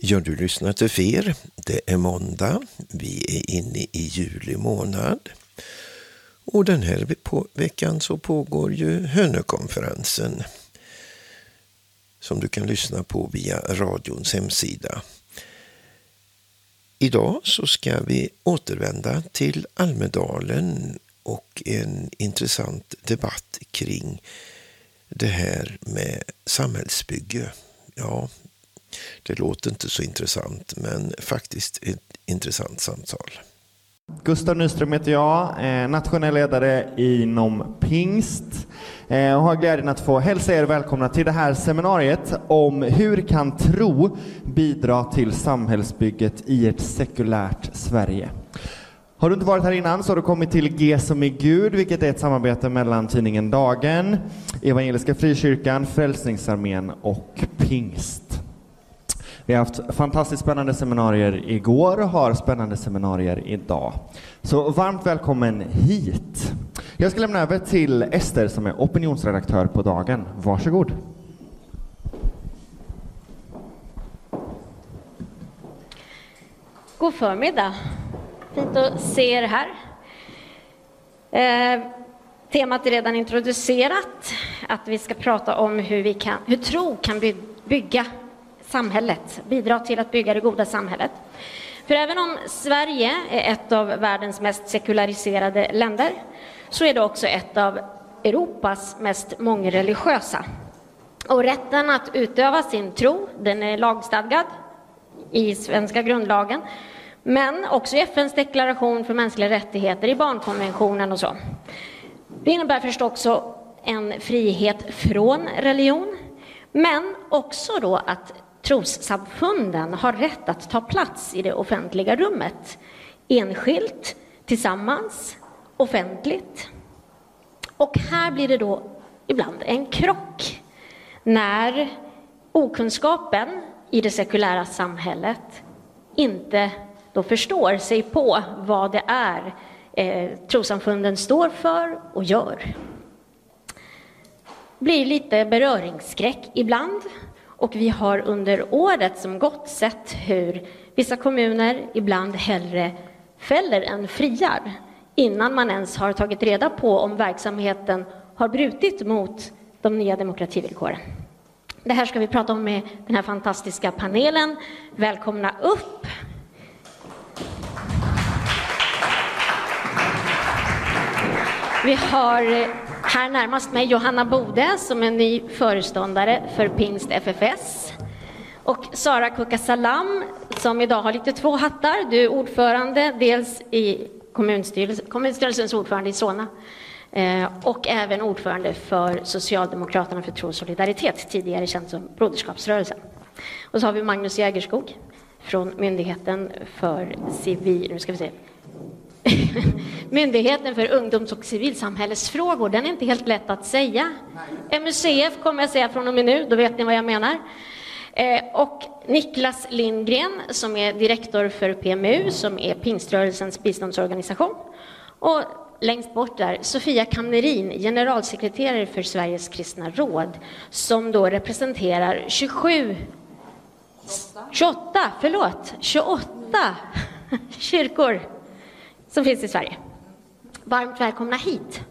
Ja, du lyssnar till FER. Det är måndag. Vi är inne i juli månad. Och den här veckan så pågår ju Hönökonferensen som du kan lyssna på via radions hemsida. Idag så ska vi återvända till Almedalen och en intressant debatt kring det här med samhällsbygge. Ja, det låter inte så intressant, men faktiskt ett intressant samtal. Gustav Nyström heter jag, nationell ledare inom Pingst. Och har glädjen att få hälsa er välkomna till det här seminariet om hur kan tro bidra till samhällsbygget i ett sekulärt Sverige. Har du inte varit här innan så har du kommit till G som i Gud, vilket är ett samarbete mellan tidningen Dagen, Evangeliska Frikyrkan, Frälsningsarmén och Pingst. Vi har haft fantastiskt spännande seminarier igår och har spännande seminarier idag. Så varmt välkommen hit. Jag ska lämna över till Ester som är opinionsredaktör på Dagen. Varsågod. God förmiddag. Fint att se er här. Temat är redan introducerat. Att vi ska prata om hur tro kan bygga samhället, bidra till att bygga det goda samhället. För även om Sverige är ett av världens mest sekulariserade länder så är det också ett av Europas mest mångreligiösa. Och rätten att utöva sin tro, den är lagstadgad i svenska grundlagen, men också i FN:s deklaration för mänskliga rättigheter, i barnkonventionen och så. Det innebär förstås också en frihet från religion, men också då att trossamfunden har rätt att ta plats i det offentliga rummet. Enskilt, tillsammans, offentligt. Och här blir det då ibland en krock när okunskapen i det sekulära samhället inte då förstår sig på vad det är trossamfunden står för och gör. Det blir lite beröringsskräck ibland. Och vi har under året som gått sett hur vissa kommuner ibland hellre fäller än friar innan man ens har tagit reda på om verksamheten har brutit mot de nya demokrativillkoren. Det här ska vi prata om med den här fantastiska panelen. Välkomna upp! Vi har här närmast mig Johanna Bode som är ny föreståndare för Pingst FFS. Och Sara Kukasalam som idag har lite två hattar. Du är ordförande dels i kommunstyrelsens ordförande i Solna. Och även ordförande för Socialdemokraterna för tro och solidaritet, tidigare känd som Broderskapsrörelsen. Och så har vi Magnus Jägerskog från Myndigheten för Myndigheten för ungdoms- och civilsamhällesfrågor. Den är inte helt lätt att säga. MUCF kommer jag säga från och med nu, då vet ni vad jag menar. Och Niklas Lindgren som är direktor för PMU, som är Pingströrelsens biståndsorganisation. Och längst bort där Sofia Kamnerin, generalsekreterare för Sveriges kristna råd, som då representerar 28 kyrkor som finns i Sverige. Varmt välkomna hit.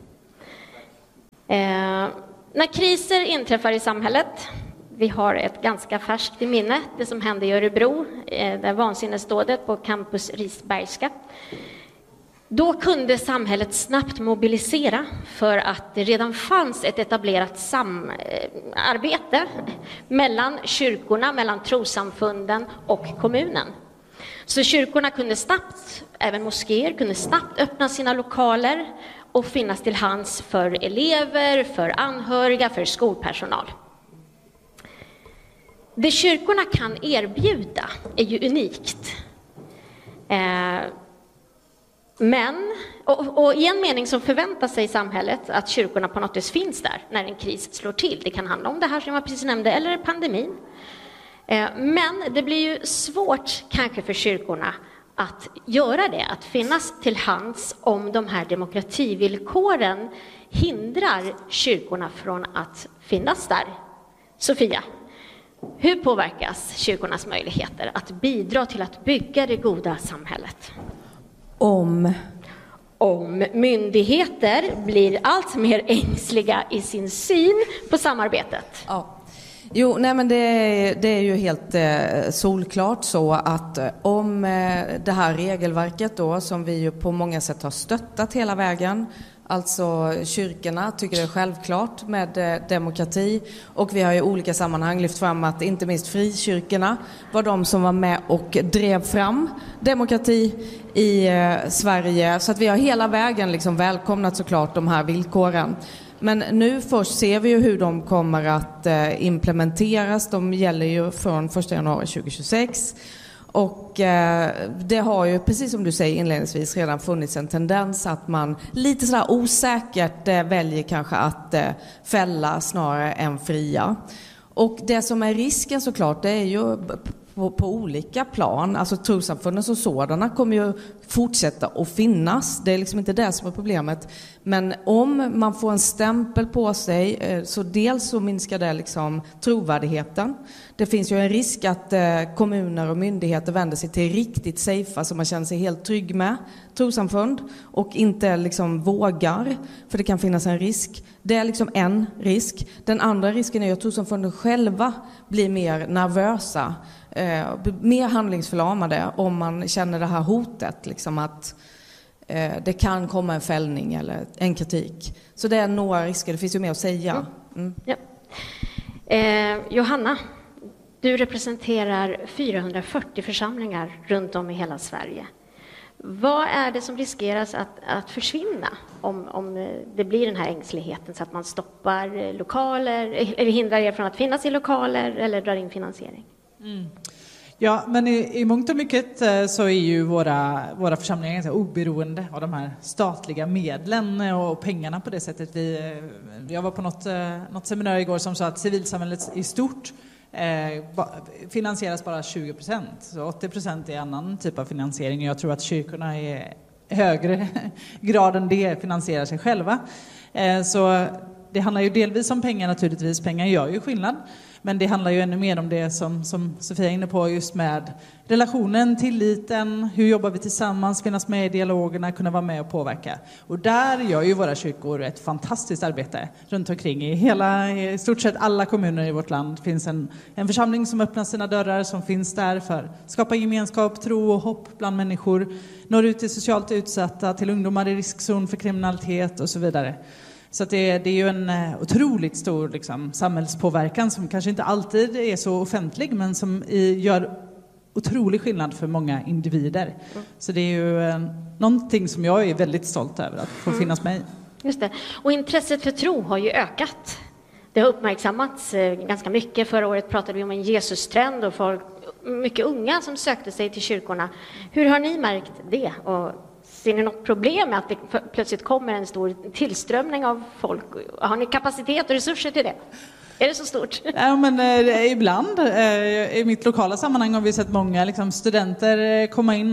När kriser inträffar i samhället, vi har ett ganska färskt i minne, det som hände i Örebro, det vansinnesdådet på Campus Risbergska. Då kunde samhället snabbt mobilisera för att det redan fanns ett etablerat samarbete mellan kyrkorna, mellan trossamfunden och kommunen. Så kyrkorna kunde snabbt, även moskéer, kunde snabbt öppna sina lokaler och finnas till hands för elever, för anhöriga, för skolpersonal. Det kyrkorna kan erbjuda är ju unikt. Men, och i en mening så förväntar sig samhället att kyrkorna på något vis finns där när en kris slår till. Det kan handla om det här som jag precis nämnde, eller pandemin. Men det blir ju svårt kanske för kyrkorna att göra det, att finnas till hands om de här demokrativillkoren hindrar kyrkorna från att finnas där. Sofia, Hur påverkas kyrkornas möjligheter att bidra till att bygga det goda samhället? Om myndigheter blir allt mer ängsliga i sin syn på samarbetet. Ja. Jo, nej men det är ju helt solklart så att om det här regelverket då, som vi ju på många sätt har stöttat hela vägen, alltså kyrkorna tycker det är självklart med demokrati, och vi har i olika sammanhang lyft fram att inte minst frikyrkorna var de som var med och drev fram demokrati i Sverige, så att vi har hela vägen liksom välkomnat såklart de här villkoren. Men nu först ser vi ju hur de kommer att implementeras. De gäller ju från 1 januari 2026. Och det har ju, precis som du säger inledningsvis, redan funnits en tendens att man lite sådär osäkert väljer kanske att fälla snarare än fria. Och det som är risken såklart, det är ju på olika plan. Alltså trossamfunden som sådana kommer ju fortsätta att finnas. Det är liksom inte det som är problemet. Men om man får en stämpel på sig, så dels så minskar det liksom trovärdigheten. Det finns ju en risk att kommuner och myndigheter vänder sig till riktigt safea som man känner sig helt trygg med, trossamfund, och inte liksom vågar, för det kan finnas en risk. Det är liksom en risk. Den andra risken är att trossamfunden själva blir mer nervösa, mer handlingsförlamade om man känner det här hotet, liksom att det kan komma en fällning eller en kritik. Så det är några risker, det finns ju mer att säga. Ja. Johanna, du representerar 440 församlingar runt om i hela Sverige. Vad är det som riskeras att försvinna om det blir den här ängsligheten, så att man stoppar lokaler eller hindrar er från att finnas i lokaler eller drar in finansiering? Ja, men i mångt och mycket så är ju våra församlingar ganska oberoende av de här statliga medlen och pengarna på det sättet. Jag var på något seminarium igår som sa att civilsamhället i stort finansieras bara 20%. Så 80% är annan typ av finansiering. Jag tror att kyrkorna i högre grad än det finansierar sig själva. Så det handlar ju delvis om pengar naturligtvis. Pengar gör ju skillnad. Men det handlar ju ännu mer om det som Sofia är inne på, just med relationen, tilliten, hur jobbar vi tillsammans, finnas med i dialogerna, kunna vara med och påverka. Och där gör ju våra kyrkor ett fantastiskt arbete runt omkring. I stort sett alla kommuner i vårt land finns en församling som öppnar sina dörrar, som finns där för att skapa gemenskap, tro och hopp bland människor, når ut till socialt utsatta, till ungdomar i riskzon för kriminalitet och så vidare. Så att det är ju en otroligt stor liksom, samhällspåverkan som kanske inte alltid är så offentlig, men som gör otrolig skillnad för många individer. Så det är ju någonting som jag är väldigt stolt över att få finnas med i. Just det. Och intresset för tro har ju ökat. Det har uppmärksammats ganska mycket. Förra året pratade vi om en Jesus-trend och mycket unga som sökte sig till kyrkorna. Hur har ni märkt det? Och ser ni något problem med att det plötsligt kommer en stor tillströmning av folk? Har ni kapacitet och resurser till det? Är det så stort? Ja, men ibland i mitt lokala sammanhang har vi sett många liksom, studenter komma in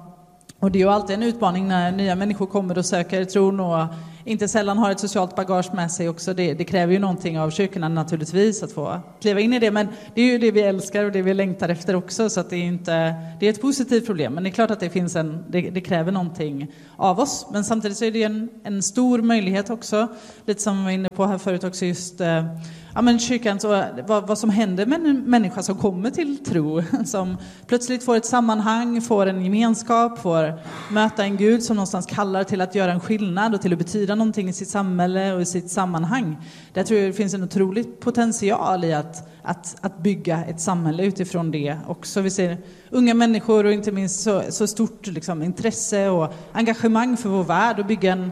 och det är ju alltid en utmaning när nya människor kommer och söker tron och inte sällan har ett socialt bagage med sig också. Det kräver ju någonting av kyrkorna naturligtvis att få kliva in i det, men det är ju det vi älskar och det vi längtar efter också, så att det är ett positivt problem, men det är klart att det kräver någonting av oss, men samtidigt så är det en stor möjlighet också, lite som vi var inne på här förut också, just kyrkan, så vad som händer med en människa som kommer till tro, som plötsligt får ett sammanhang, får en gemenskap, får möta en Gud som någonstans kallar till att göra en skillnad och till att betyda någonting i sitt samhälle och i sitt sammanhang. Där tror jag det finns en otrolig potential i att bygga ett samhälle utifrån det också. Vi ser unga människor och inte minst så stort liksom, intresse och engagemang för vår värld och bygga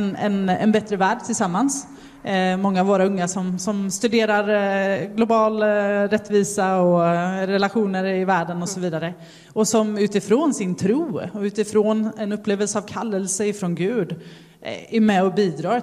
en bättre värld tillsammans. Många av våra unga som studerar global rättvisa och relationer i världen och så vidare. Och som utifrån sin tro och utifrån en upplevelse av kallelse ifrån Gud är med och bidrar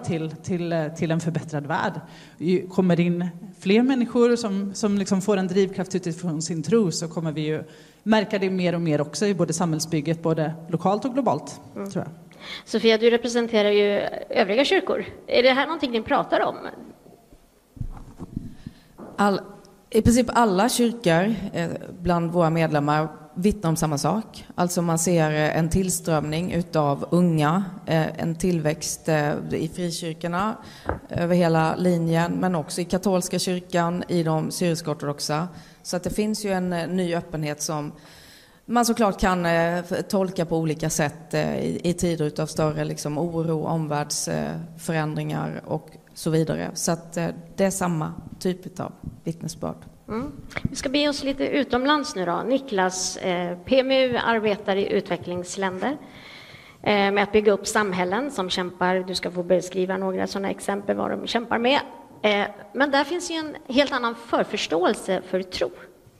till en förbättrad värld. Kommer in fler människor som liksom får en drivkraft utifrån sin tro, så kommer vi ju märka det mer och mer också i både samhällsbygget, både lokalt och globalt, tror jag. Sofia, du representerar ju övriga kyrkor. Är det här någonting ni pratar om? I princip alla kyrkor bland våra medlemmar vittnar om samma sak. Alltså man ser en tillströmning utav unga, en tillväxt i frikyrkorna över hela linjen, men också i katolska kyrkan, i de syrisk-ortodoxa. Så att det finns ju en ny öppenhet som man såklart kan tolka på olika sätt i tider utav större liksom, oro, omvärldsförändringar och så vidare. Så att det är samma typ av vittnesbörd. Vi ska be oss lite utomlands nu då. Niklas, PMU arbetar i utvecklingsländer med att bygga upp samhällen som kämpar. Du ska få beskriva några sådana exempel vad de kämpar med. Men där finns ju en helt annan förförståelse för tro.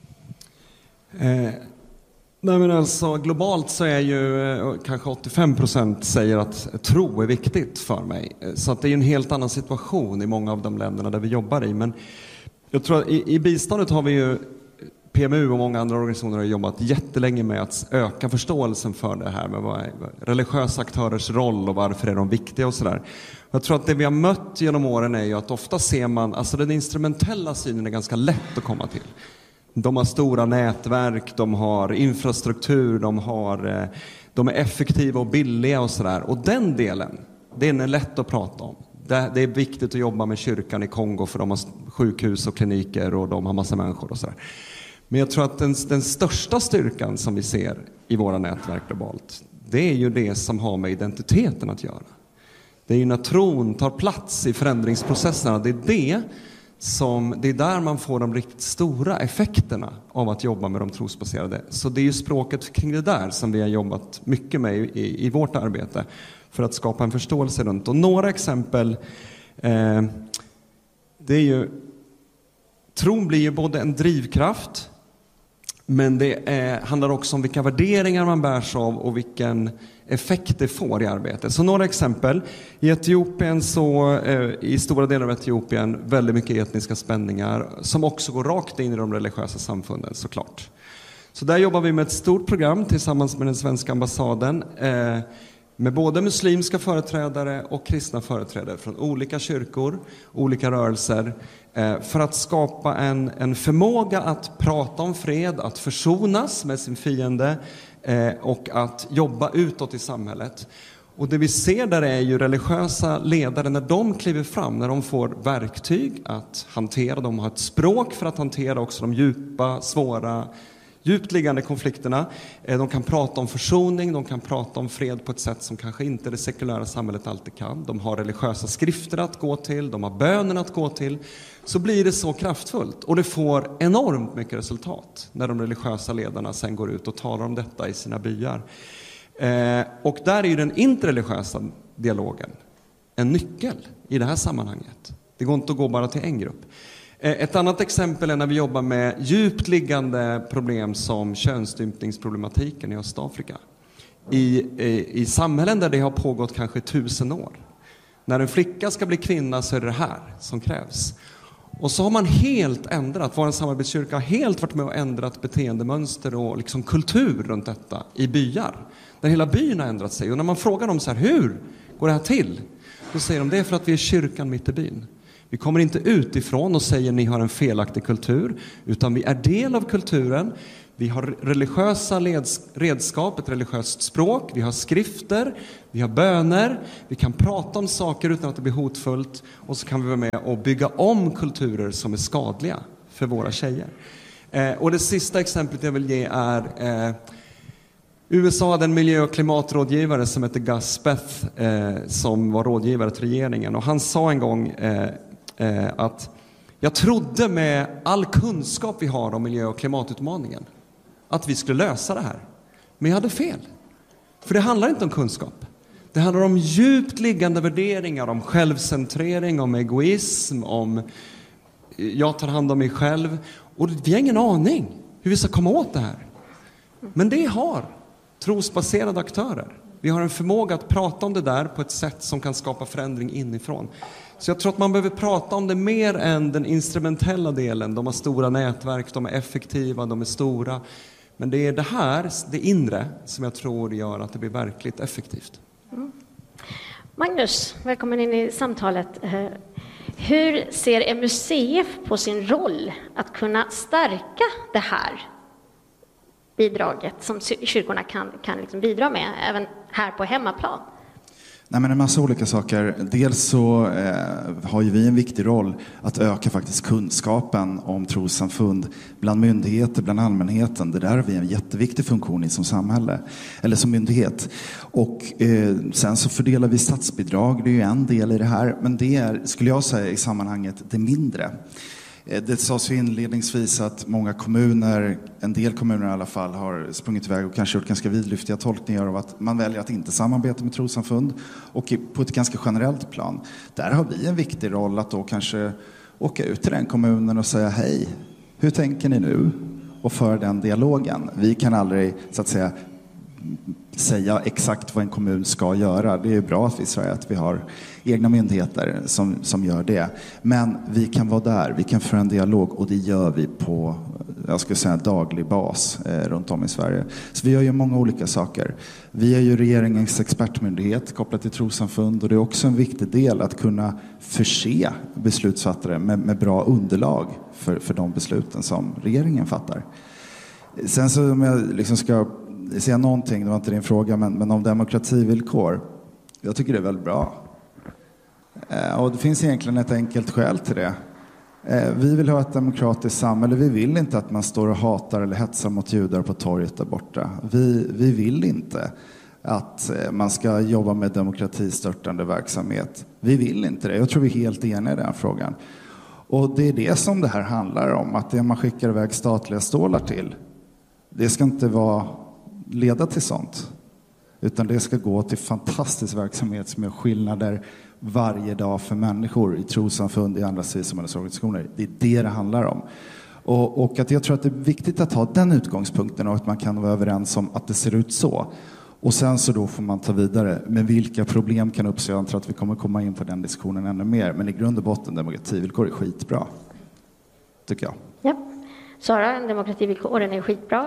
Nej, men alltså, globalt så är ju kanske 85% säger att tro är viktigt för mig. Så att det är en helt annan situation i många av de länderna där vi jobbar i. Men jag tror att i biståndet har vi ju PMU och många andra organisationer har jobbat jättelänge med att öka förståelsen för det här med vad är religiösa aktörers roll och varför är de viktiga och sådär. Jag tror att det vi har mött genom åren är ju att ofta ser man, alltså den instrumentella synen är ganska lätt att komma till. De har stora nätverk, de har infrastruktur, de är effektiva och billiga och sådär. Och den delen, den är lätt att prata om. Det är viktigt att jobba med kyrkan i Kongo för de har sjukhus och kliniker och de har massa människor och sådär. Men jag tror att den största styrkan som vi ser i våra nätverk globalt, det är ju det som har med identiteten att göra. Det är ju när tron tar plats i förändringsprocesserna, det är där man får de riktigt stora effekterna av att jobba med de trosbaserade. Så det är ju språket kring det där som vi har jobbat mycket med i vårt arbete för att skapa en förståelse runt. Och några exempel, det är ju, tron blir ju både en drivkraft, men det handlar också om vilka värderingar man bärs av och vilken effekt det får i arbetet. Så några exempel. I Etiopien i stora delar av Etiopien väldigt mycket etniska spänningar som också går rakt in i de religiösa samfunden såklart. Så där jobbar vi med ett stort program tillsammans med den svenska ambassaden med både muslimska företrädare och kristna företrädare från olika kyrkor, olika rörelser för att skapa en förmåga att prata om fred, att försonas med sin fiende och att jobba utåt i samhället. Och det vi ser där är ju religiösa ledare när de kliver fram, när de får verktyg att hantera, de har ett språk för att hantera också de djupa, svåra, djupt liggande konflikterna. De kan prata om försoning, de kan prata om fred på ett sätt som kanske inte det sekulära samhället alltid kan. De har religiösa skrifter att gå till, de har bönen att gå till. Så blir det så kraftfullt och det får enormt mycket resultat när de religiösa ledarna sen går ut och talar om detta i sina byar. Och där är ju den interreligiösa dialogen en nyckel i det här sammanhanget. Det går inte att gå bara till en grupp. Ett annat exempel är när vi jobbar med djupt liggande problem som könsstympningsproblematiken i Östafrika. I samhällen där det har pågått kanske 1000 år. När en flicka ska bli kvinna så är det här som krävs. Och så har man helt ändrat, vår samarbetskyrka har helt varit med och ändrat beteendemönster och liksom kultur runt detta i byar. Där hela byn har ändrat sig. Och när man frågar dem så här, hur går det här till? Då säger de, det är för att vi är kyrkan mitt i byn. Vi kommer inte utifrån och säger ni har en felaktig kultur, utan vi är del av kulturen. Vi har religiösa redskap, ett religiöst språk, vi har skrifter, vi har böner, vi kan prata om saker utan att det blir hotfullt och så kan vi vara med och bygga om kulturer som är skadliga för våra tjejer. Och det sista exemplet jag vill ge är USA hade en miljö- och klimatrådgivare som heter Gus Speth som var rådgivare till regeringen och han sa en gång att jag trodde med all kunskap vi har om miljö- och klimatutmaningen att vi skulle lösa det här. Men jag hade fel. För det handlar inte om kunskap. Det handlar om djupt liggande värderingar, om självcentrering, om egoism, om jag tar hand om mig själv. Och vi har ingen aning hur vi ska komma åt det här. Men det har trosbaserade aktörer. Vi har en förmåga att prata om det där på ett sätt som kan skapa förändring inifrån. Så jag tror att man behöver prata om det mer än den instrumentella delen. De har stora nätverk, de är effektiva, de är stora. Men det är det här, det inre, som jag tror gör att det blir verkligt effektivt. Magnus, välkommen in i samtalet. Hur ser MUCF på sin roll att kunna stärka det här bidraget som kyrkorna kan liksom bidra med även här på hemmaplan? Nej, men en massa olika saker. Dels så har ju vi en viktig roll att öka faktiskt kunskapen om trossamfund bland myndigheter, bland allmänheten. Det där har vi en jätteviktig funktion i som samhälle, eller som myndighet. Och sen så fördelar vi statsbidrag, det är ju en del i det här. Men det är, skulle jag säga i sammanhanget, det mindre. Det sades ju inledningsvis att många kommuner, en del kommuner i alla fall, har sprungit iväg och kanske gjort ganska vidlyftiga tolkningar av att man väljer att inte samarbeta med trossamfund, och på ett ganska generellt plan. Där har vi en viktig roll att då kanske åka ut till den kommunen och säga hej, hur tänker ni nu? Och föra den dialogen. Vi kan aldrig så att säga exakt vad en kommun ska göra. Det är bra att vi säger att vi har egna myndigheter som gör det. Men vi kan vara där, vi kan föra en dialog, och det gör vi på, jag skulle säga, daglig bas runt om i Sverige. Så vi gör ju många olika saker. Vi är ju regeringens expertmyndighet kopplat till trossamfund, och det är också en viktig del att kunna förse beslutsfattare med bra underlag för de besluten som regeringen fattar. Sen så om jag liksom ska säga någonting, det var inte din fråga, men om demokrativillkor. Jag tycker det är väldigt bra. Och det finns egentligen ett enkelt skäl till det. Vi vill ha ett demokratiskt samhälle. Vi vill inte att man står och hatar eller hetsar mot judar på torget där borta. Vi vill inte att man ska jobba med demokratistörtande verksamhet. Vi vill inte det. Jag tror vi är helt eniga i den frågan. Och det är det som det här handlar om. Att det man skickar iväg statliga stålar till, det ska inte leda till sånt. Utan det ska gå till fantastisk verksamhet som gör skillnader varje dag för människor i trossamfund, i andra civilsamhällesorganisationer. Det är det handlar om. Och att jag tror att det är viktigt att ha den utgångspunkten, och att man kan vara överens om att det ser ut så. Och sen så då får man ta vidare. Men vilka problem kan uppstå? Jag tror att vi kommer komma in på den diskussionen ännu mer. Men i grund och botten, demokrativillkor är skitbra. Tycker jag. Ja. Sara, demokrativillkoren är skitbra.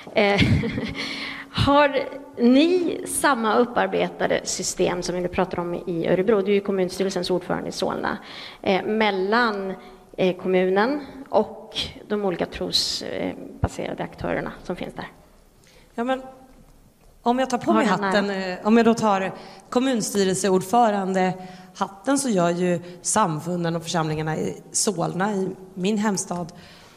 Har ni samma upparbetade system som vi nu pratar om i Örebro? Du är ju kommunstyrelsens ordförande i Solna. Mellan kommunen och de olika trosbaserade aktörerna som finns där. Ja, men om jag tar på mig hatten, om jag då tar kommunstyrelseordförande hatten, så gör ju samfunden och församlingarna i Solna, i min hemstad,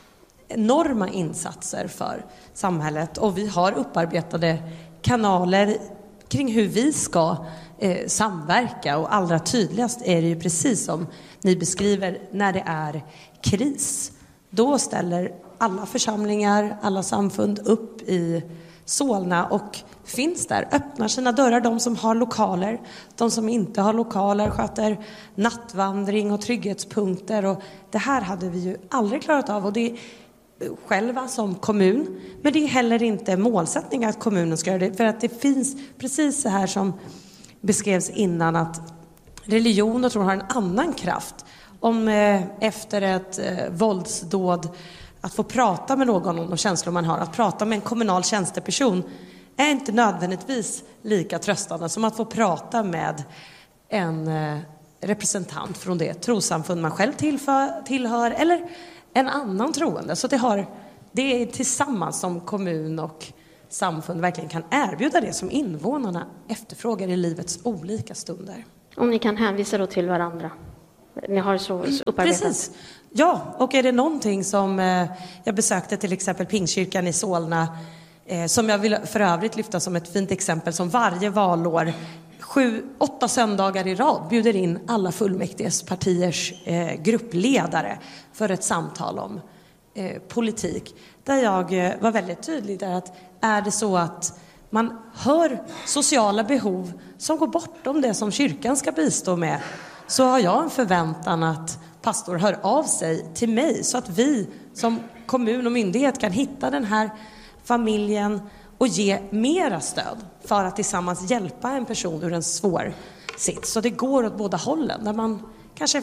enorma insatser för samhället, och vi har upparbetade kanaler kring hur vi ska samverka, och allra tydligast är det ju precis som ni beskriver när det är kris. Då ställer alla församlingar, alla samfund upp i Solna och finns där, öppnar sina dörrar. De som har lokaler, de som inte har lokaler sköter nattvandring och trygghetspunkter, och det här hade vi ju aldrig klarat av, och det själva som kommun, men det är heller inte målsättning att kommunen ska göra det, för att det finns precis så här som beskrevs innan, att religion och tro har en annan kraft. Om efter ett våldsdåd att få prata med någon om de känslor man har, att prata med en kommunal tjänsteperson är inte nödvändigtvis lika tröstande som att få prata med en representant från det trossamfund man själv tillhör eller en annan troende. Så det är tillsammans som kommun och samfund verkligen kan erbjuda det som invånarna efterfrågar i livets olika stunder. Om ni kan hänvisa då till varandra. Ni har så upparbetat. Precis. Ja, och är det någonting som jag besökte till exempel Pingstkyrkan i Solna, som jag vill för övrigt lyfta som ett fint exempel, som varje valår 7-8 söndagar i rad bjuder in alla fullmäktiges partiers gruppledare för ett samtal om politik. Där jag var väldigt tydlig där, att är det så att man hör sociala behov som går bortom det som kyrkan ska bistå med, så har jag en förväntan att pastor hör av sig till mig, så att vi som kommun och myndighet kan hitta den här familjen och ge mera stöd för att tillsammans hjälpa en person ur en svår sits. Så det går åt båda hållen, när man kanske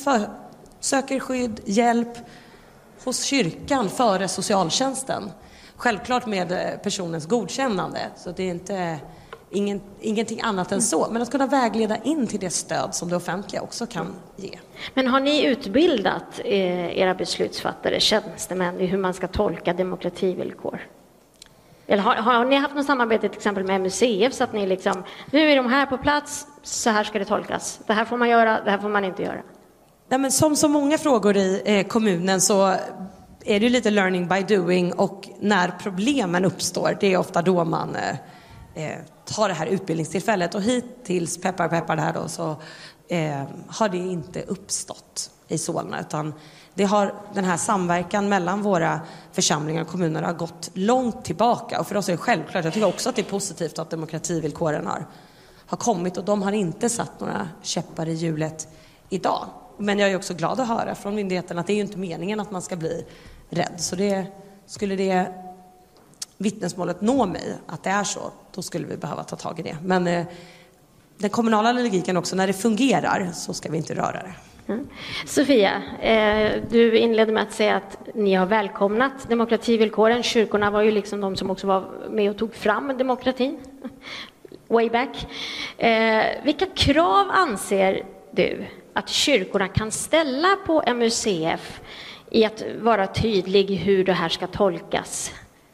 söker skydd, hjälp hos kyrkan före socialtjänsten. Självklart med personens godkännande, så det är inte ingenting annat än så. Men att kunna vägleda in till det stöd som det offentliga också kan ge. Men har ni utbildat era beslutsfattare, tjänstemän, i hur man ska tolka demokrativillkor? Eller har ni haft något samarbete till exempel med MUCF så att ni liksom, nu är de här på plats, så här ska det tolkas. Det här får man göra, det här får man inte göra. Nej, men som så många frågor i kommunen så är det lite learning by doing, och när problemen uppstår, det är ofta då man tar det här utbildningstillfället. Och hittills, peppar det här då, så har det inte uppstått i Solna, utan den här samverkan mellan våra församlingar och kommuner har gått långt tillbaka. Och för oss är det självklart, jag tycker också att det är positivt att demokrativillkoren har kommit, och de har inte satt några käppar i hjulet idag. Men jag är också glad att höra från myndigheten att det är ju inte meningen att man ska bli rädd. Så skulle det vittnesmålet nå mig att det är så, då skulle vi behöva ta tag i det. Men den kommunala logiken också, när det fungerar så ska vi inte röra det. Mm. Sofia, du inledde med att säga att ni har välkomnat demokrativillkoren. Kyrkorna var ju liksom de som också var med och tog fram demokratin way back. Vilka krav anser du att kyrkorna kan ställa på MUCF i att vara tydlig hur det här ska tolkas?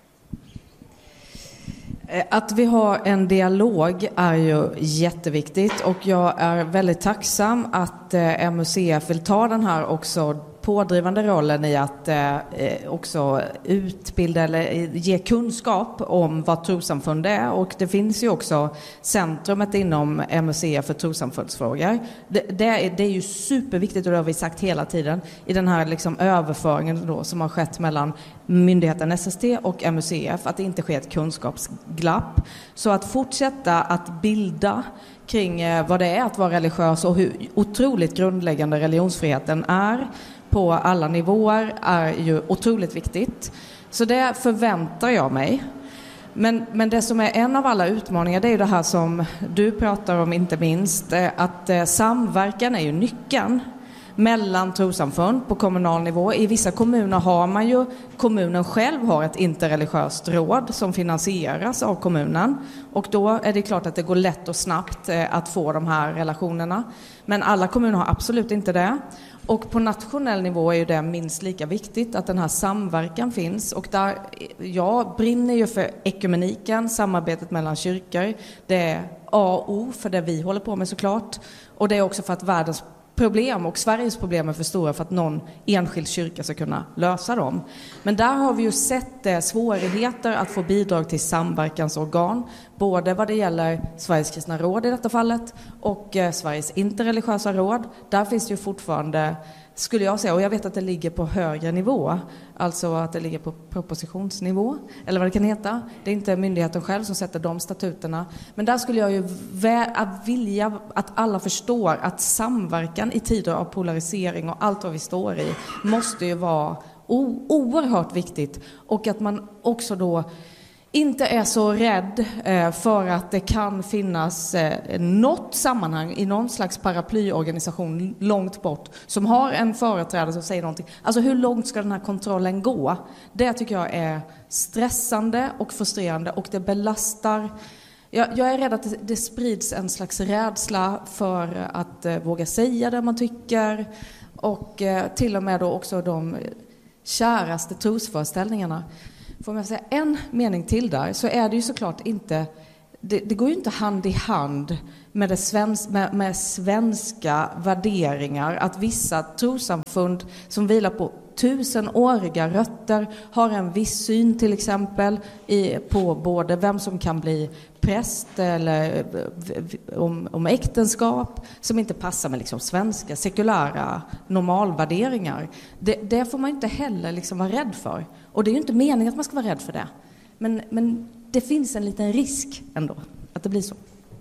Att vi har en dialog är ju jätteviktigt, och jag är väldigt tacksam att MUCF vill ta den här också pådrivande rollen i att också utbilda eller ge kunskap om vad trossamfund är. Och det finns ju också centrumet inom MUCF för trossamfundsfrågor. Det är ju superviktigt, och det har vi sagt hela tiden i den här liksom överföringen då, som har skett mellan myndigheten SST och MUCF, att det inte sker ett kunskapsglapp. Så att fortsätta att bilda kring vad det är att vara religiös och hur otroligt grundläggande religionsfriheten är på alla nivåer är ju otroligt viktigt. Så det förväntar jag mig. Men det som är en av alla utmaningar, det är ju det här som du pratar om inte minst, att samverkan är ju nyckeln mellan trossamfund på kommunal nivå. I vissa kommuner har man ju, kommunen själv har ett interreligiöst råd som finansieras av kommunen, och då är det klart att det går lätt och snabbt att få de här relationerna. Men alla kommuner har absolut inte det. Och på nationell nivå är ju det minst lika viktigt att den här samverkan finns. Och där jag brinner ju för ekumeniken, samarbetet mellan kyrkor. Det är A och O för det vi håller på med såklart. Och det är också för att världens problem och Sveriges problem är för stora för att någon enskild kyrka ska kunna lösa dem. Men där har vi ju sett svårigheter att få bidrag till samverkansorgan, både vad det gäller Sveriges kristna råd i detta fallet och Sveriges interreligiösa råd. Där finns det ju fortfarande, skulle jag säga, och jag vet att det ligger på högre nivå, alltså att det ligger på propositionsnivå, eller vad det kan heta. Det är inte myndigheten själv som sätter de statuterna. Men där skulle jag ju vilja att alla förstår att samverkan i tider av polarisering och allt vad vi står i måste ju vara oerhört viktigt. Och att man också då inte är så rädd för att det kan finnas något sammanhang i någon slags paraplyorganisation långt bort som har en företrädare som säger någonting. Alltså hur långt ska den här kontrollen gå? Det tycker jag är stressande och frustrerande, och det belastar. Jag är rädd att det sprids en slags rädsla för att våga säga det man tycker, och till och med då också de käraste trosföreställningarna. Får man säga en mening till där, så är det ju såklart inte, det går ju inte hand i hand med, med svenska värderingar att vissa trossamfund som vilar på 1000-åriga rötter har en viss syn till exempel på både vem som kan bli präst eller om äktenskap som inte passar med liksom svenska sekulära normalvärderingar. Det får man inte heller liksom vara rädd för. Och det är ju inte meningen att man ska vara rädd för det. Men det finns en liten risk ändå att det blir så.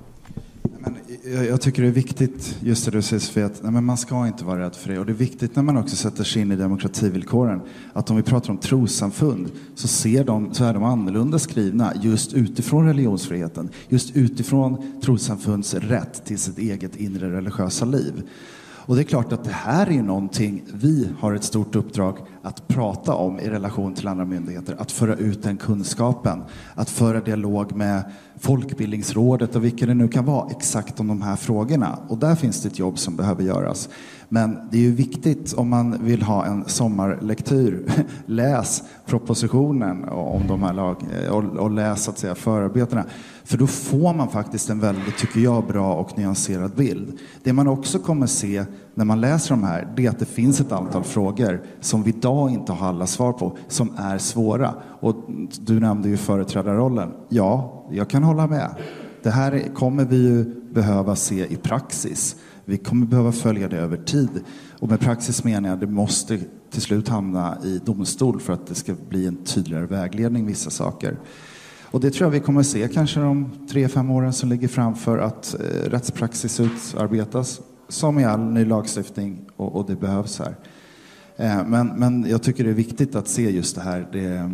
Men jag tycker det är viktigt, just det du säger Sofia, att man ska inte vara rädd för det. Och det är viktigt när man också sätter sig in i demokrativillkoren, att om vi pratar om trossamfund så är de annorlunda skrivna just utifrån religionsfriheten, just utifrån trossamfunds rätt till sitt eget inre religiösa liv. Och det är klart att det här är ju någonting vi har ett stort uppdrag att prata om i relation till andra myndigheter. Att föra ut den kunskapen, att föra dialog med Folkbildningsrådet och vilka det nu kan vara exakt om de här frågorna. Och där finns det ett jobb som behöver göras. Men det är ju viktigt om man vill ha en sommarlektyr, läs propositionen om de här och läs så att säga förarbetena. För då får man faktiskt en väldigt, tycker jag, bra och nyanserad bild. Det man också kommer se när man läser de här, det är att det finns ett antal frågor som vi idag inte har alla svar på, som är svåra. Och du nämnde ju företrädarrollen. Ja, jag kan hålla med. Det här kommer vi ju behöva se i praxis. Vi kommer behöva följa det över tid. Och med praxis menar jag att det måste till slut hamna i domstol för att det ska bli en tydligare vägledning vissa saker. Och det tror jag vi kommer att se kanske de 3-5 åren som ligger framför, att rättspraxis utarbetas som i all ny lagstiftning, och det behövs här. Men jag tycker det är viktigt att se just det här.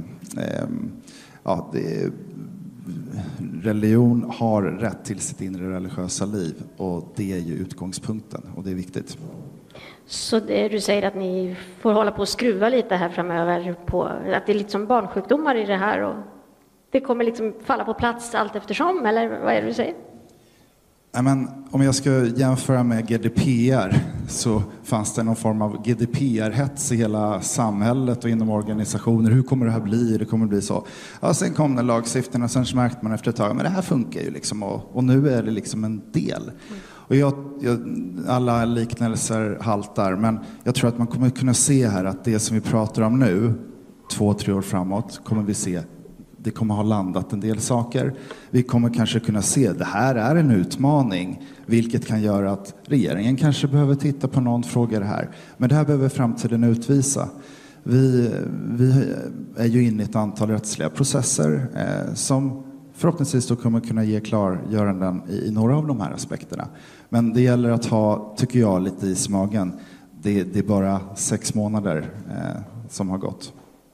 Religion har rätt till sitt inre religiösa liv, och det är ju utgångspunkten, och det är viktigt. Så du säger att ni får hålla på och skruva lite här framöver på att det är lite som barnsjukdomar i det här, och det kommer liksom falla på plats allt eftersom, eller vad är det du säger? Men om jag ska jämföra med GDPR, så fanns det någon form av GDPR-hets i hela samhället och inom organisationer. Hur kommer det här bli? Det kommer bli så. Ja, sen kom den lagstiftningen och sen märkte man efter ett tag, men det här funkar ju liksom, och nu är det liksom en del. Och alla liknelser haltar, men jag tror att man kommer kunna se här att det som vi pratar om nu, 2-3 år framåt, kommer vi se. Det kommer ha landat en del saker. Vi kommer kanske kunna se att det här är en utmaning, vilket kan göra att regeringen kanske behöver titta på någon fråga här. Men det här behöver framtiden utvisa. Vi är ju inne i ett antal rättsliga processer som förhoppningsvis då kommer kunna ge klargöranden i några av de här aspekterna. Men det gäller att ha, tycker jag, lite is i magen. Det är bara 6 månader som har gått.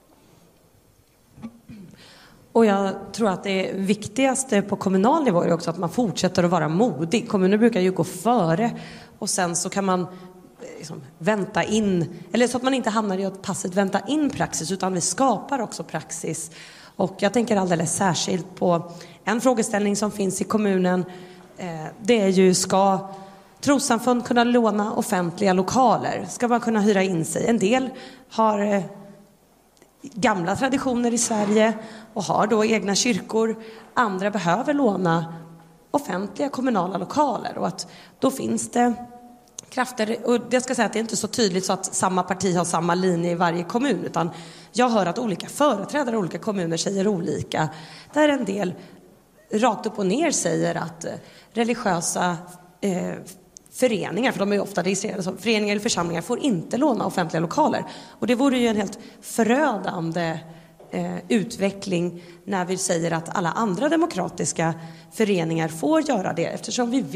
Och jag tror att det viktigaste på kommunal nivå är också att man fortsätter att vara modig. Kommuner brukar ju gå före, och sen så kan man liksom vänta in, eller så att man inte hamnar i att passivt vänta in praxis, utan vi skapar också praxis. Och jag tänker alldeles särskilt på en frågeställning som finns i kommunen. Det är ju, ska trossamfund kunna låna offentliga lokaler? Ska man kunna hyra in sig? En del har gamla traditioner i Sverige och har då egna kyrkor. Andra behöver låna offentliga kommunala lokaler, och att då finns det krafter, och jag ska säga att det är inte så tydligt så att samma parti har samma linje i varje kommun, utan jag hör att olika företrädare i olika kommuner säger olika, där en del rakt upp och ner säger att religiösa föreningar, för de är ju ofta registrerade som föreningar eller församlingar, får inte låna offentliga lokaler. Och det vore ju en helt förödande utveckling när vi säger att alla andra demokratiska föreningar får göra det, eftersom vi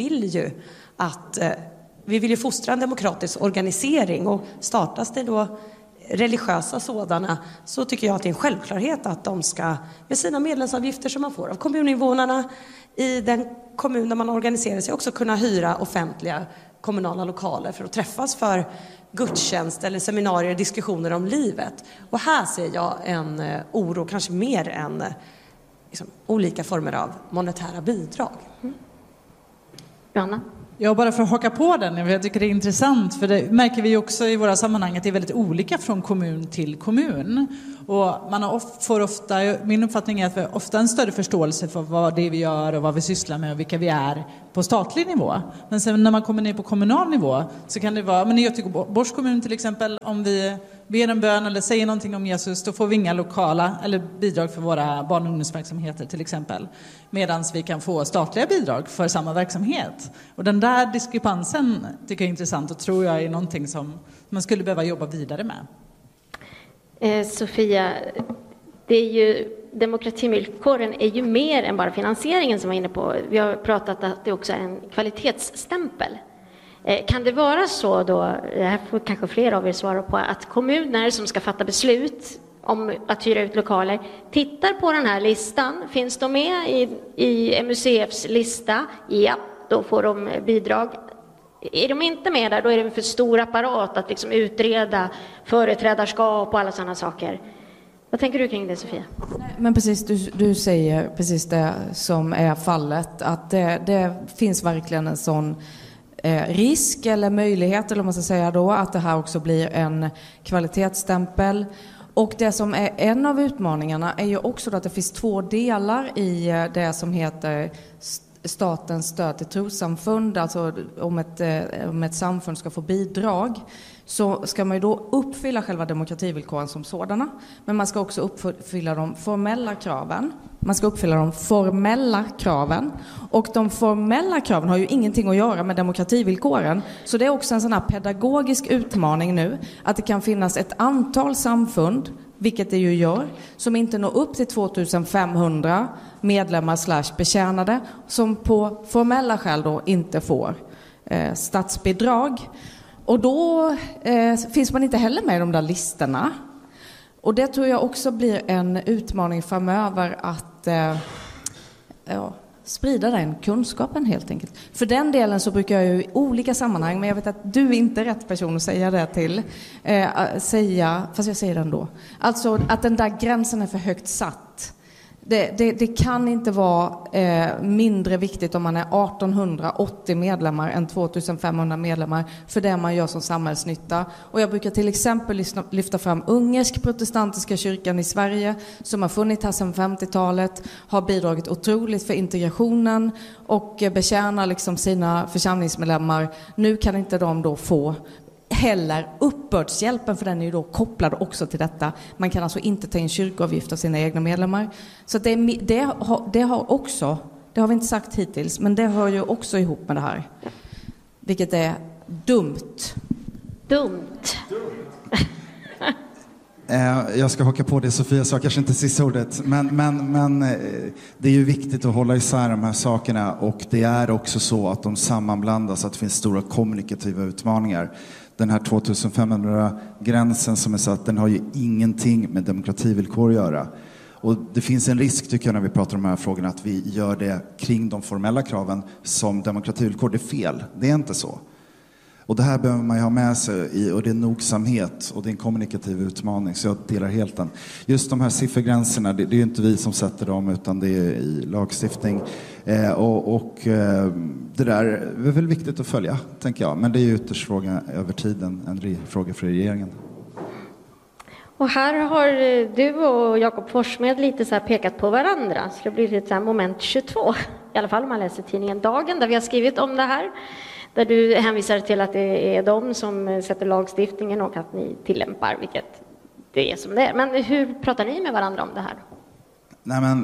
vill ju fostra en demokratisk organisering, och startas det då religiösa sådana, så tycker jag att det är en självklarhet att de ska, med sina medlemsavgifter som man får av kommuninvånarna i den kommun där man organiserar sig, också kunna hyra offentliga kommunala lokaler för att träffas för gudstjänst eller seminarier, diskussioner om livet. Och här ser jag en oro, kanske mer än liksom, olika former av monetära bidrag. Johanna? Ja, bara för att haka på den, jag tycker det är intressant, för det märker vi också i våra sammanhang att det är väldigt olika från kommun till kommun. Och får ofta, min uppfattning är att vi ofta en större förståelse för vad det är vi gör och vad vi sysslar med och vilka vi är på statlig nivå. Men sen när man kommer ner på kommunal nivå så kan det vara, men i Göteborgs kommun till exempel, om vi ber en bön eller säger någonting om Jesus, då får vi inga lokala eller bidrag för våra barn- och ungdomsverksamheter till exempel. Medan vi kan få statliga bidrag för samma verksamhet. Och den där diskrepansen tycker jag är intressant, och tror jag är någonting som man skulle behöva jobba vidare med. Sofia, det är ju, demokrativillkoren är ju mer än bara finansieringen som var inne på. Vi har pratat att det också är en kvalitetsstämpel. Kan det vara så då, det här får kanske fler av er svara på, att kommuner som ska fatta beslut om att hyra ut lokaler tittar på den här listan, finns de med i MUCFs lista? Ja, då får de bidrag. Är de inte med där, då är det en för stor apparat att liksom utreda företrädarskap och alla sådana saker. Vad tänker du kring det, Sofia? Men precis, du säger precis det som är fallet, att det finns verkligen en sån risk eller möjlighet, eller man ska säga då, att det här också blir en kvalitetsstämpel. Och det som är en av utmaningarna är ju också att det finns två delar i det som heter statens stöd till trossamfund. Alltså om ett samfund ska få bidrag, så ska man ju då uppfylla själva demokrativillkoren som sådana. Men man ska också uppfylla de formella kraven. Och de formella kraven har ju ingenting att göra med demokrativillkoren. Så det är också en sån här pedagogisk utmaning nu, att det kan finnas ett antal samfund, vilket det ju gör, som inte når upp till 2500 medlemmar / betjänade, som på formella skäl då inte får statsbidrag. Och då finns man inte heller med i de där listorna. Och det tror jag också blir en utmaning framöver, att sprida den kunskapen helt enkelt. För den delen så brukar jag ju i olika sammanhang, men jag vet att du är inte rätt person att säga det till, fast jag säger det ändå. Alltså att den där gränsen är för högt satt. Det kan inte vara mindre viktigt om man är 1880 medlemmar än 2500 medlemmar för det man gör som samhällsnytta. Och jag brukar till exempel lyfta fram ungersk protestantiska kyrkan i Sverige, som har funnits här sedan 50-talet, har bidragit otroligt för integrationen och betjänar liksom sina församlingsmedlemmar. Nu kan inte de då få heller uppbördshjälpen, för den är ju då kopplad också till detta. Man kan alltså inte ta in kyrkoavgift av sina egna medlemmar. Så det har också, det har vi inte sagt hittills, men det hör ju också ihop med det här. Vilket är dumt. Jag ska haka på det Sofia sa, kanske inte sista ordet, men det är ju viktigt att hålla isär de här sakerna, och det är också så att de sammanblandas, att det finns stora kommunikativa utmaningar. Den här 2500-gränsen som är satt, den har ju ingenting med demokrativillkor att göra. Och det finns en risk, tycker jag, när vi pratar om de här frågorna, att vi gör det kring de formella kraven som demokrativillkor. Det är fel, det är inte så. Och det här behöver man ju ha med sig och det är nogsamhet och det är en kommunikativ utmaning, så jag delar helt den. Just de här siffergränserna, det är ju inte vi som sätter dem, utan det är i lagstiftning. Det där är väl viktigt att följa, tänker jag. Men det är ju ytterst fråga över tiden, en fråga för regeringen. Och här har du och Jakob Forssmed lite så här pekat på varandra. Så det blir lite så här moment 22, i alla fall om man läser tidningen Dagen, där vi har skrivit om det här. Där du hänvisar till att det är de som sätter lagstiftningen och att ni tillämpar, vilket det är som det är. Men hur pratar ni med varandra om det här? Nej, men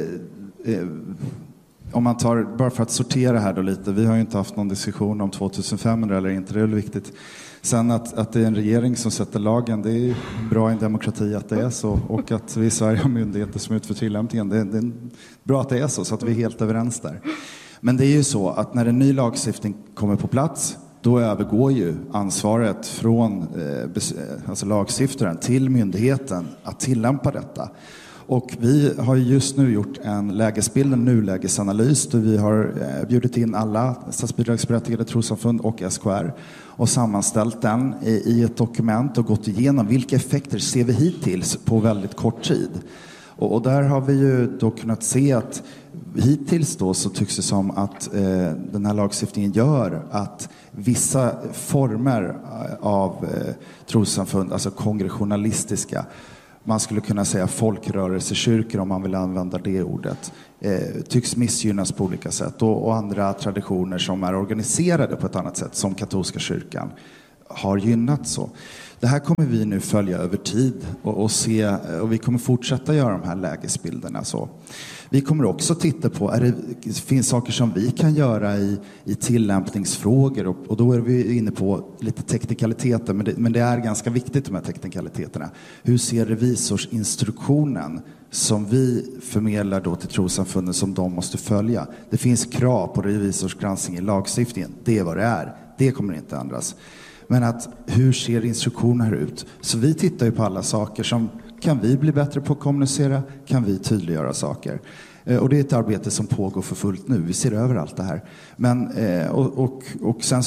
om man tar, bara för att sortera här då lite, vi har ju inte haft någon diskussion om 2500 eller inte, det är väl viktigt. Sen att det är en regering som sätter lagen, det är ju bra i en demokrati att det är så, och att vi i Sverige har myndigheter som utför tillämpningen, det är bra att det är så att vi är helt överens där. Men det är ju så att när en ny lagstiftning kommer på plats, då övergår ju ansvaret från alltså lagstiftaren till myndigheten att tillämpa detta. Och vi har just nu gjort en nulägesanalys där vi har bjudit in alla statsbidragsberättigade trossamfund och SKR och sammanställt den i ett dokument och gått igenom vilka effekter ser vi hittills på väldigt kort tid. Och där har vi ju då kunnat se att hittills då så tycks det som att den här lagstiftningen gör att vissa former av trossamfund, alltså kongregationalistiska, man skulle kunna säga folkrörelsekyrkor om man vill använda det ordet, tycks missgynnas på olika sätt, och andra traditioner som är organiserade på ett annat sätt, som katolska kyrkan, har gynnat så. Det här kommer vi nu följa över tid och se, och vi kommer fortsätta göra de här lägesbilderna så. Vi kommer också titta på, finns saker som vi kan göra i tillämpningsfrågor, och då är vi inne på lite teknikaliteter, men det är ganska viktigt, de här teknikaliteterna. Hur ser revisorsinstruktionen som vi förmedlar då till trossamfunden som de måste följa? Det finns krav på revisorsgranskning i lagstiftningen, det är vad det är, det kommer inte ändras. Men att hur ser instruktioner ut? Så vi tittar ju på alla saker som, kan vi bli bättre på att kommunicera? Kan vi tydliggöra saker? Och det är ett arbete som pågår för fullt nu. Vi ser över allt det här. Men, och sen så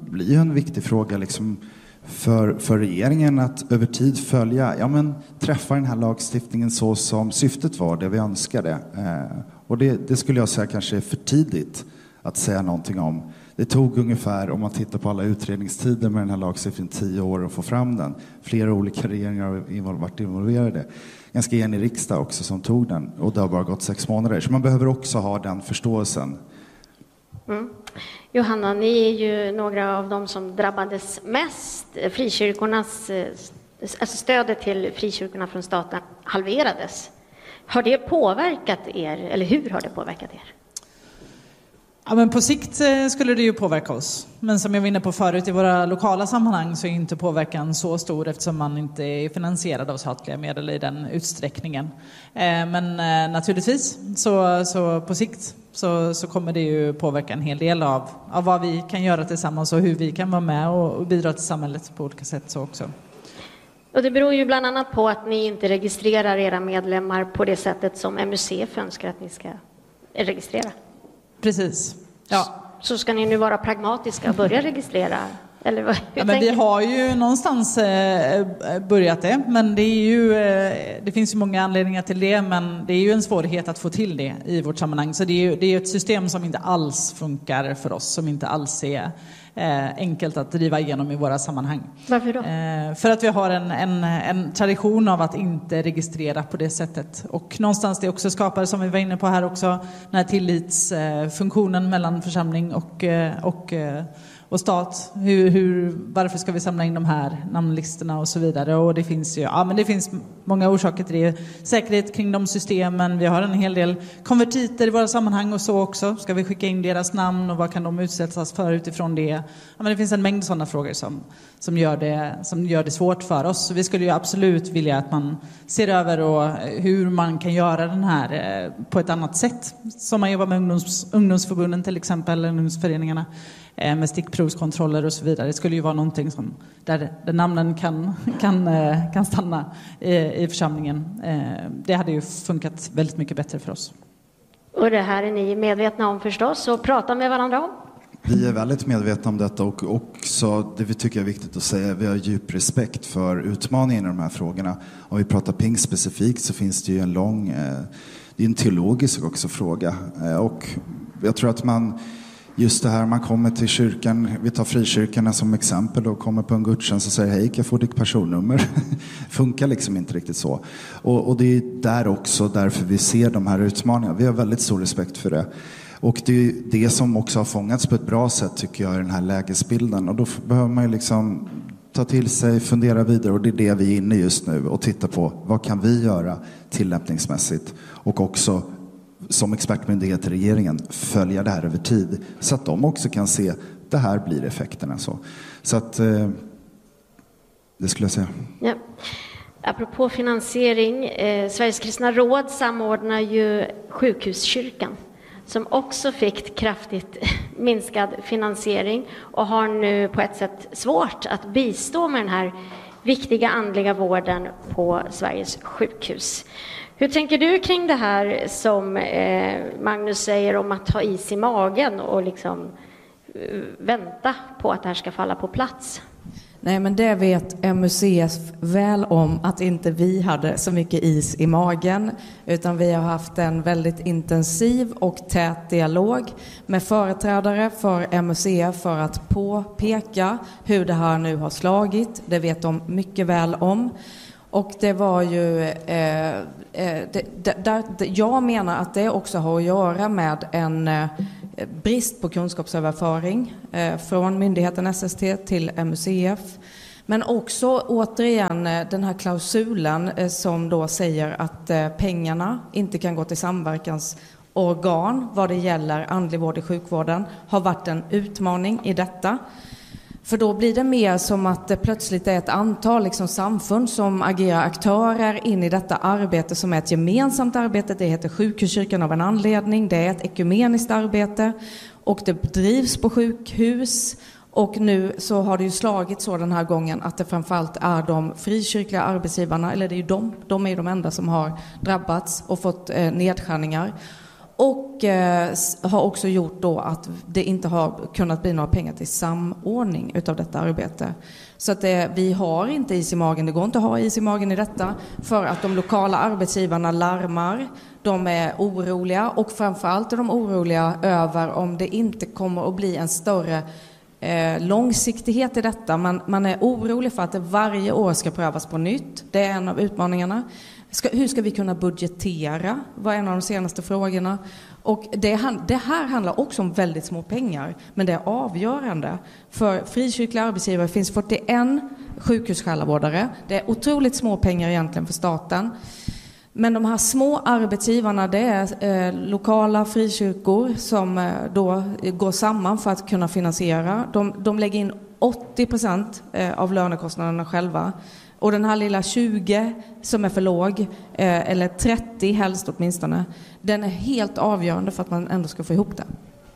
blir ju en viktig fråga liksom för regeringen att över tid följa, träffa den här lagstiftningen så som syftet var, det vi önskade. Och det skulle jag säga kanske är för tidigt att säga någonting om. Det tog ungefär, om man tittar på alla utredningstider med den här lagstiftningen, 10 år att få fram den. Flera olika regeringar har varit involverade. Ganska enig riksdag också som tog den. Och det har bara gått 6 månader. Så man behöver också ha den förståelsen. Johanna, ni är ju några av dem som drabbades mest. Frikyrkornas, alltså stödet till frikyrkorna från staten halverades. Har det påverkat er, eller hur har det påverkat er? Ja, men på sikt skulle det ju påverka oss. Men som jag var inne på förut, i våra lokala sammanhang så är inte påverkan så stor eftersom man inte är finansierad av statliga medel i den utsträckningen. Men naturligtvis så på sikt så kommer det ju påverka en hel del av vad vi kan göra tillsammans och hur vi kan vara med och bidra till samhället på olika sätt så också. Och det beror ju bland annat på att ni inte registrerar era medlemmar på det sättet som MUCF önskar att ni ska registrera. Precis. Ja. Så ska ni nu vara pragmatiska och börja registrera? Eller vad, men vi har ju någonstans börjat det, men det är ju, det finns ju många anledningar till det, men det är ju en svårighet att få till det i vårt sammanhang. Så det är ju ett system som inte alls funkar för oss, som inte alls är enkelt att driva igenom i våra sammanhang. Varför då? För att vi har en tradition av att inte registrera på det sättet. Och någonstans det också skapar, som vi var inne på här också, den här tillitsfunktionen mellan församling och stat. Varför ska vi samla in de här namnlistorna och så vidare. Och det finns ju, men det finns många orsaker till det. Säkerhet kring de systemen. Vi har en hel del konvertiter i våra sammanhang och så också. Ska vi skicka in deras namn och vad kan de utsättas för utifrån det? Ja, men det finns en mängd sådana frågor som gör det svårt för oss. Så vi skulle ju absolut vilja att man ser över och hur man kan göra den här på ett annat sätt. Som man jobbar med ungdomsförbunden till exempel, ungdomsföreningarna. Med stickprovskontroller och så vidare. Det skulle ju vara någonting som där namnen kan stanna i församlingen. Det hade ju funkat väldigt mycket bättre för oss. Och det här är ni medvetna om förstås och pratar med varandra om? Vi är väldigt medvetna om detta och också, det vi tycker är viktigt att säga, vi har djup respekt för utmaningen i de här frågorna. Om vi pratar pingst specifikt så finns det ju det är en teologisk också fråga. Och jag tror att just det här, man kommer till kyrkan, vi tar frikyrkorna som exempel och kommer på en gudstjänst och säger hej, kan jag få ditt personnummer? Funkar liksom inte riktigt så. Och det är där också därför vi ser de här utmaningarna. Vi har väldigt stor respekt för det. Och det är det som också har fångats på ett bra sätt tycker jag i den här lägesbilden. Och då behöver man ju liksom ta till sig, fundera vidare, och det är det vi är inne just nu och titta på vad kan vi göra tillämpningsmässigt och också som expertmyndighet i regeringen följa det här över tid så att de också kan se det här blir effekterna. Så att det skulle jag säga. Ja. Apropå finansiering, Sveriges kristna råd samordnar ju sjukhuskyrkan som också fick kraftigt minskad finansiering och har nu på ett sätt svårt att bistå med den här viktiga andliga vården på Sveriges sjukhus. Hur tänker du kring det här som Magnus säger om att ha is i magen och liksom vänta på att det här ska falla på plats? Nej, men det vet MUCF väl om att inte vi hade så mycket is i magen, utan vi har haft en väldigt intensiv och tät dialog med företrädare för MUCF för att påpeka hur det här nu har slagit. Det vet de mycket väl om. Och det var ju, jag menar att det också har att göra med en brist på kunskapsöverföring från myndigheten SST till MUCF. Men också återigen den här klausulen som då säger att pengarna inte kan gå till samverkansorgan vad det gäller andlig vård i sjukvården har varit en utmaning i detta. För då blir det mer som att det plötsligt är ett antal samfund som agerar aktörer in i detta arbete som är ett gemensamt arbete. Det heter sjukhuskyrkan av en anledning. Det är ett ekumeniskt arbete och det bedrivs på sjukhus. Och nu så har det ju slagit så den här gången att det framförallt är de frikyrkliga arbetsgivarna, eller det är ju de är ju de enda som har drabbats och fått nedskärningar. Och har också gjort då att det inte har kunnat bli några pengar till samordning utav detta arbete. Så att vi har inte is i magen, det går inte att ha is i magen i detta, för att de lokala arbetsgivarna larmar, de är oroliga, och framförallt är de oroliga över om det inte kommer att bli en större långsiktighet i detta. Man är orolig för att det varje år ska prövas på nytt, det är en av utmaningarna. Hur ska vi kunna budgetera, var en av de senaste frågorna. Och det här handlar också om väldigt små pengar, men det är avgörande. För frikyrkliga arbetsgivare finns 41 sjukhussjälavårdare. Det är otroligt små pengar egentligen för staten. Men de här små arbetsgivarna, det är lokala frikyrkor som då går samman för att kunna finansiera. De lägger in 80% av lönekostnaderna själva. Och den här lilla 20 som är för låg, eller 30 helst åtminstone, den är helt avgörande för att man ändå ska få ihop det.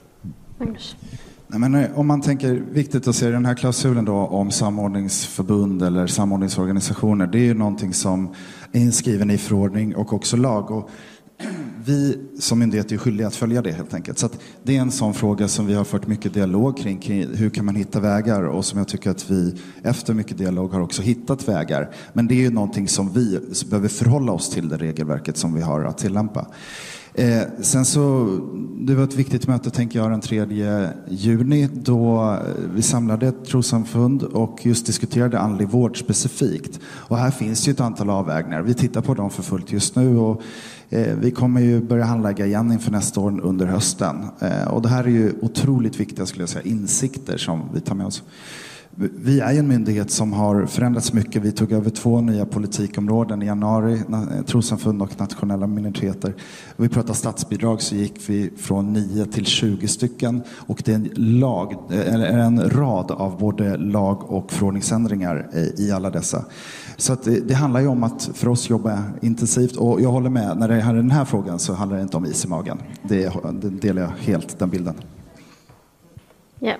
Nej, men om man tänker, viktigt att se den här klausulen då om samordningsförbund eller samordningsorganisationer, det är ju någonting som är inskriven i förordning och också lag, och vi som myndighet är skyldiga att följa det helt enkelt. Så att det är en sån fråga som vi har fört mycket dialog kring hur kan man hitta vägar, och som jag tycker att vi efter mycket dialog har också hittat vägar. Men det är ju någonting som vi behöver förhålla oss till, det regelverket som vi har att tillämpa. Sen så, det var ett viktigt möte tänker jag den 3 juni då vi samlade ett trossamfund och just diskuterade andlig vård specifikt. Och här finns ju ett antal avvägningar. Vi tittar på dem för fullt just nu, och vi kommer ju börja handlägga igen inför nästa år under hösten. Och det här är ju otroligt viktiga, skulle jag säga, insikter som vi tar med oss. Vi är en myndighet som har förändrats mycket. Vi tog över 2 nya politikområden i januari, trossamfund och nationella minoriteter. Vi pratar statsbidrag, så gick vi från 9 till 20 stycken, och det är en rad av både lag- och förordningsändringar i alla dessa. Så att det handlar ju om att för oss jobba intensivt, och jag håller med, när det här är den här frågan så handlar det inte om is i magen. Det delar jag helt, den bilden. Ja.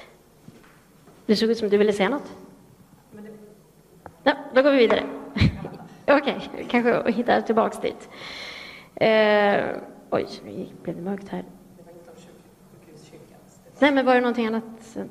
Det såg ut som du ville säga något. Ja, då går vi vidare. Okej, kanske hittar tillbaks dit. Oj, blev det mörkt här. Nej, men var det någonting annat?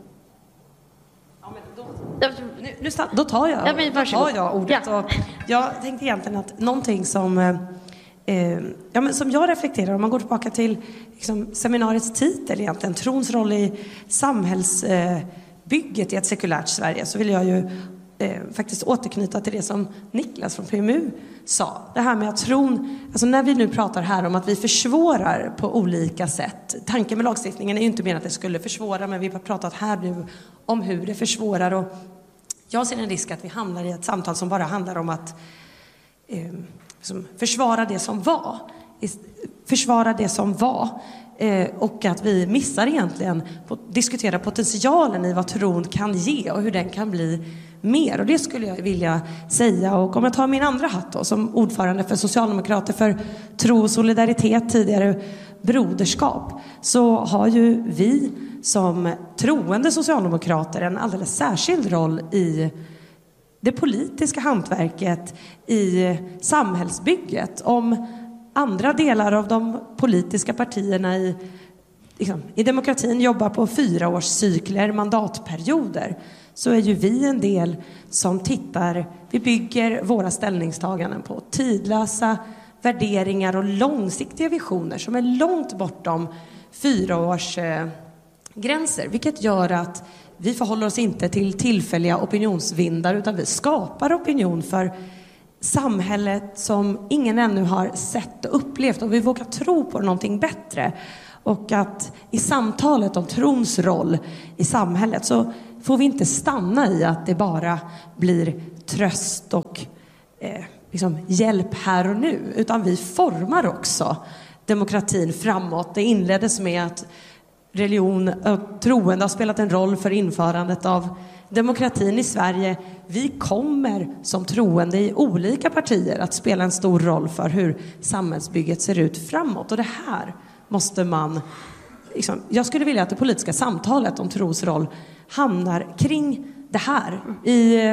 Då tar jag ordet. Ja. Och jag tänkte egentligen att någonting som som jag reflekterar, om man går tillbaka till liksom, seminariets titel egentligen, trons roll i samhällsbygget i ett sekulärt Sverige, så vill jag ju faktiskt återknyta till det som Niklas från PMU sa. Det här med att tron, alltså när vi nu pratar här om att vi försvårar på olika sätt. Tanken med lagstiftningen är ju inte menat att det skulle försvåra, men vi har pratat här nu om hur det försvårar, och jag ser en risk att vi hamnar i ett samtal som bara handlar om att försvara det som var. Och att vi missar egentligen att diskutera potentialen i vad tron kan ge och hur den kan bli mer. Och det skulle jag vilja säga. Och om jag tar min andra hatt då, som ordförande för Socialdemokrater för tro och solidaritet, tidigare broderskap, så har ju vi som troende socialdemokrater en alldeles särskild roll i det politiska hantverket, i samhällsbygget. Om andra delar av de politiska partierna i demokratin jobbar på 4-årscykler, mandatperioder, så är ju vi en del som vi bygger våra ställningstaganden på tidlösa värderingar och långsiktiga visioner som är långt bortom 4-årsgränser, vilket gör att vi förhåller oss inte till tillfälliga opinionsvindar, utan vi skapar opinion för samhället som ingen ännu har sett och upplevt, och vi vågar tro på någonting bättre. Och att i samtalet om trons roll i samhället så får vi inte stanna i att det bara blir tröst och hjälp här och nu, utan vi formar också demokratin framåt. Det inleddes med att religion och troende har spelat en roll för införandet av demokratin i Sverige. Vi kommer som troende i olika partier att spela en stor roll för hur samhällsbygget ser ut framåt. Och det här måste man... jag skulle vilja att det politiska samtalet om tros roll hamnar kring det här.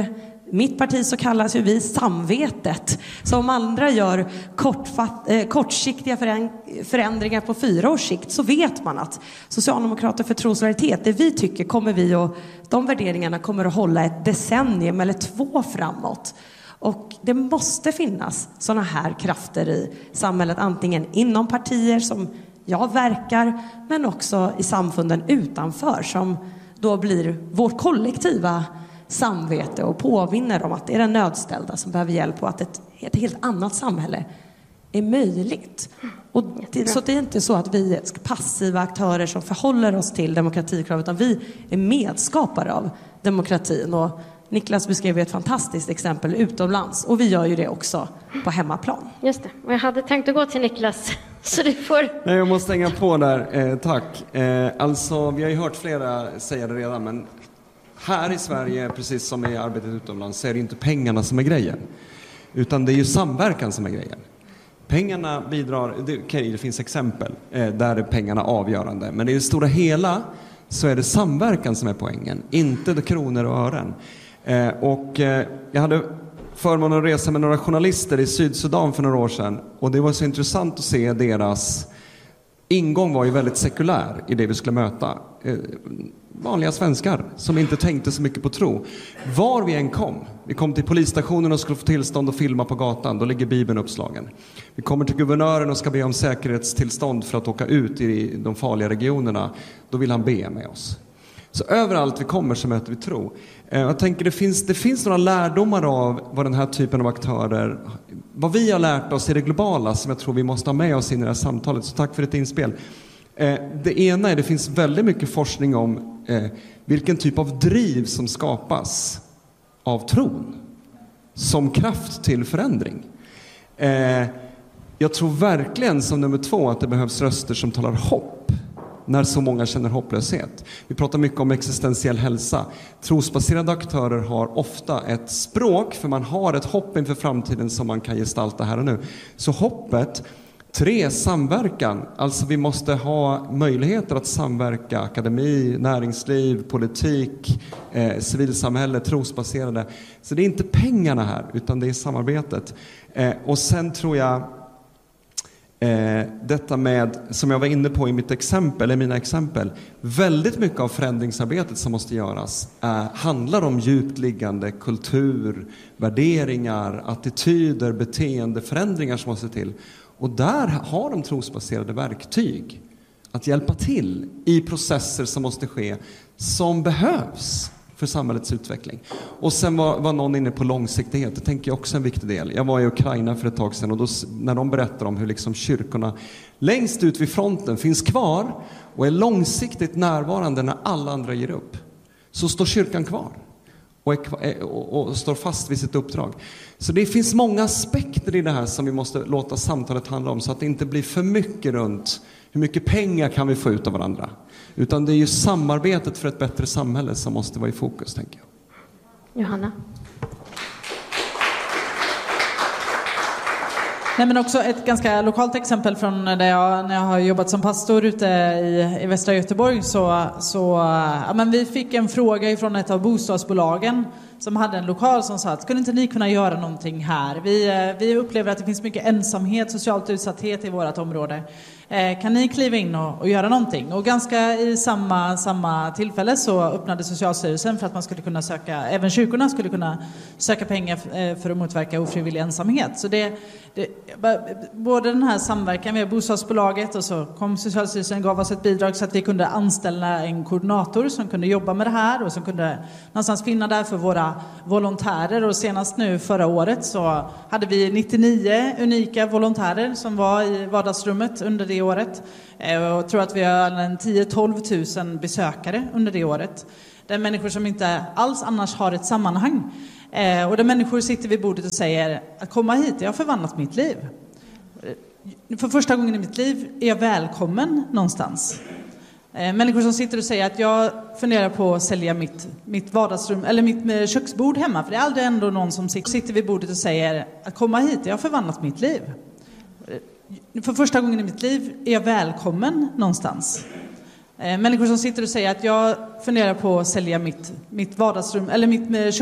mitt parti så kallas ju vi samvetet. Så om andra gör kortsiktiga förändringar på 4 års sikt, så vet man att Socialdemokrater för tro och solidaritet, det vi tycker kommer vi och de värderingarna kommer att hålla ett decennium eller 2 framåt. Och det måste finnas sådana här krafter i samhället, antingen inom partier som jag verkar, men också i samfunden utanför, som då blir vårt kollektiva samvete och påminner om att det är den nödställda som behöver hjälp och att ett helt annat samhälle är möjligt. Och så det är inte så att vi är passiva aktörer som förhåller oss till demokratikrav, utan vi är medskapare av demokratin. Och Niklas beskrev ett fantastiskt exempel utomlands, och vi gör ju det också på hemmaplan. Just det, och jag hade tänkt att gå till Niklas, så du får... Nej, jag måste hänga på där, tack. Alltså, vi har ju hört flera säga det redan, men här i Sverige, precis som i arbetet utomlands, så är det inte pengarna som är grejen, utan det är ju samverkan som är grejen. Pengarna bidrar, det finns exempel där är pengarna avgörande, men i det stora hela så är det samverkan som är poängen, inte det kronor och ören. Jag hade förmånen att resa med några journalister i Sydsudan för några år sedan, och det var så intressant att se deras ingång var ju väldigt sekulär i det vi skulle möta. Vanliga svenskar som inte tänkte så mycket på tro. Var vi än kom. Vi kom till polisstationen och skulle få tillstånd att filma på gatan. Då ligger Bibeln uppslagen. Vi kommer till guvernören och ska be om säkerhetstillstånd för att åka ut i de farliga regionerna. Då vill han be med oss. Så överallt vi kommer så möter vi tro. Jag tänker det finns några lärdomar av vad den här typen av aktörer, vad vi har lärt oss i det globala, som jag tror vi måste ha med oss in i det här samtalet. Så tack för ditt inspel. Det ena är, det finns väldigt mycket forskning om vilken typ av driv som skapas av tron som kraft till förändring. Jag tror verkligen som nummer 2 att det behövs röster som talar hopp när så många känner hopplöshet. Vi pratar mycket om existentiell hälsa. Trosbaserade aktörer har ofta ett språk, för man har ett hopp inför framtiden som man kan gestalta här och nu. Så hoppet. 3, samverkan. Alltså vi måste ha möjligheter att samverka, akademi, näringsliv, politik, civilsamhälle, trosbaserade. Så det är inte pengarna här, utan det är samarbetet. Och sen tror jag detta med, som jag var inne på i mina exempel, väldigt mycket av förändringsarbetet som måste göras handlar om djupt liggande kultur, värderingar, attityder, beteendeförändringar som måste till. Och där har de trosbaserade verktyg att hjälpa till i processer som måste ske, som behövs för samhällets utveckling. Och sen var någon inne på långsiktighet. Det tänker jag också är en viktig del. Jag var i Ukraina för ett tag sedan, och då, när de berättar om hur liksom kyrkorna längst ut vid fronten finns kvar och är långsiktigt närvarande när alla andra ger upp, så står kyrkan kvar och står fast vid sitt uppdrag. Så det finns många aspekter i det här som vi måste låta samtalet handla om, så att det inte blir för mycket runt hur mycket pengar kan vi få ut av varandra. Utan det är ju samarbetet för ett bättre samhälle som måste vara i fokus, tänker jag. Johanna? Nej, men också ett ganska lokalt exempel från när jag har jobbat som pastor ute i västra Göteborg. Men vi fick en fråga ifrån ett av bostadsbolagen som hade en lokal som sa att skulle inte ni kunna göra någonting här? Vi upplever att det finns mycket ensamhet, socialt utsatthet i vårt område. Kan ni kliva in och göra någonting? Och ganska i samma tillfälle så öppnade Socialstyrelsen för att man skulle kunna söka, även kyrkorna skulle kunna söka pengar för att motverka ofrivillig ensamhet. Så både den här samverkan med bostadsbolaget, och så kom Socialstyrelsen och gav oss ett bidrag så att vi kunde anställa en koordinator som kunde jobba med det här och som kunde någonstans finna där för våra volontärer. Och senast nu förra året så hade vi 99 unika volontärer som var i vardagsrummet under det året. Jag tror att vi har 10-12 000 besökare under det året. Det är människor som inte alls annars har ett sammanhang. Och där människor sitter vid bordet och säger att komma hit, jag har förvandlat mitt liv. För första gången i mitt liv är jag välkommen någonstans. Människor som sitter och säger att jag funderar på att sälja mitt vardagsrum eller mitt köksbord hemma. För det är aldrig ändå någon som sitter vid bordet och säger att komma hit, jag har förvandlat mitt liv. För första gången i mitt liv är jag välkommen någonstans. Människor som sitter och säger att jag funderar på att sälja mitt vardagsrum eller mitt köksbord